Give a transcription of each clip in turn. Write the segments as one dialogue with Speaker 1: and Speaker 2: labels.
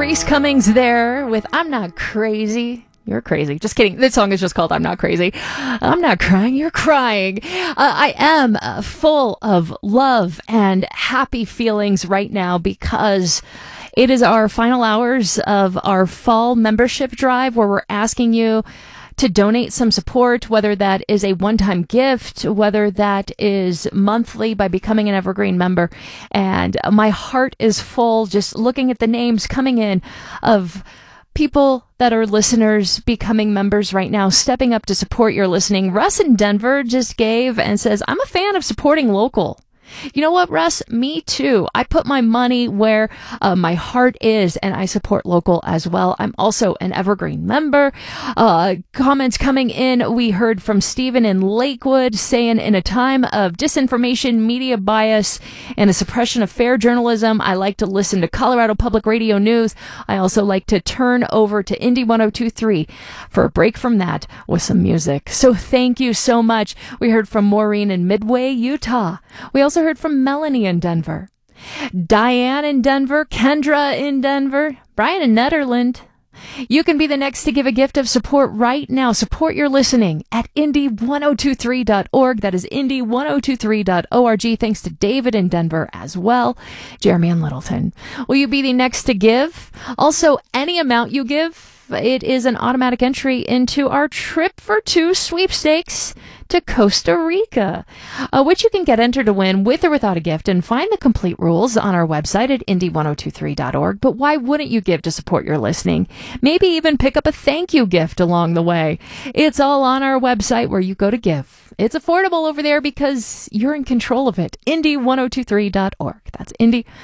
Speaker 1: Grace Cummings there with I'm Not Crazy. You're crazy. Just kidding. This song is just called I'm Not Crazy. I'm not crying. You're crying. I am full of love and happy feelings right now because it is our final hours of our fall membership drive where we're asking you to donate some support, whether that is a one-time gift, whether that is monthly by becoming an Evergreen member. And my heart is full just looking at the names coming in of people that are listeners becoming members right now, stepping up to support your listening. Russ in Denver just gave and says, I'm a fan of supporting local. You know what, Russ? Me too. I put my money where my heart is, and I support local as well. I'm also an Evergreen member. Comments coming in. We heard from Stephen in Lakewood saying, in a time of disinformation, media bias, and a suppression of fair journalism, I like to listen to Colorado Public Radio News. I also like to turn over to Indie 102.3 for a break from that with some music. So thank you so much. We heard from Maureen in Midway, Utah. We also heard from Melanie in Denver, Diane in Denver, Kendra in Denver, Brian in Netherlands. You can be the next to give a gift of support right now. Support your listening at indie1023.org. That is indie1023.org. Thanks to David in Denver as well. Jeremy in Littleton. Will you be the next to give? Also, any amount you give, it is an automatic entry into our Trip for Two sweepstakes to Costa Rica, which you can get entered to win with or without a gift, and find the complete rules on our website at indie1023.org. But why wouldn't you give to support your listening? Maybe even pick up a thank you gift along the way. It's all on our website where you go to give. It's affordable over there because you're in control of it. indie1023.org. That's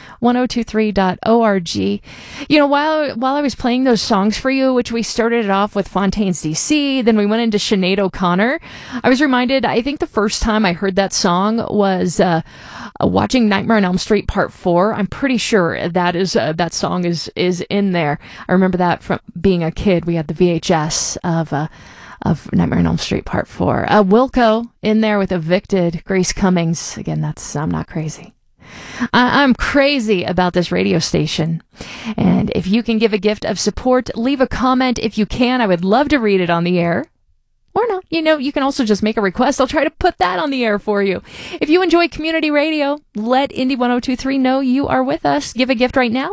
Speaker 1: indie1023.org. You know, while I was playing those songs for you, which we started it off with Fontaines DC, then we went into Sinead O'Connor, I was reminded, I think the first time I heard that song was watching Nightmare on Elm Street Part 4. I'm pretty sure that song is in there. I remember that from being a kid. We had the VHS of Nightmare on Elm Street Part 4. Wilco in there with Evicted, Grace Cummings. Again, that's I'm Not Crazy. I'm crazy about this radio station. And if you can give a gift of support, leave a comment if you can. I would love to read it on the air. Or no, you can also just make a request. I'll try to put that on the air for you. If you enjoy community radio, let Indie 102.3 know you are with us. Give a gift right now.